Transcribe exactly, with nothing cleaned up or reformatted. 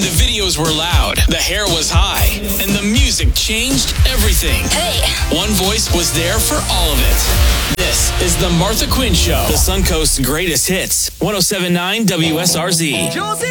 The videos were loud, the hair was high, and the music changed everything. Hey! One voice was there for all of it. This is The Martha Quinn Show, the Suncoast's greatest hits. one oh seven point nine W S R Z.